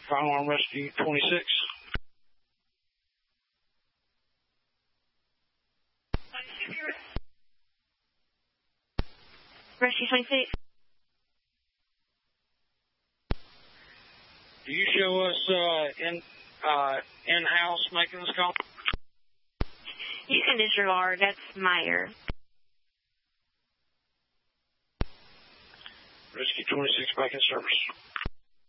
Firearm Rescue 26. Rescue 26. Do you show us in-house making this call? You can disregard. That's Meyer. Rescue 26 back in service.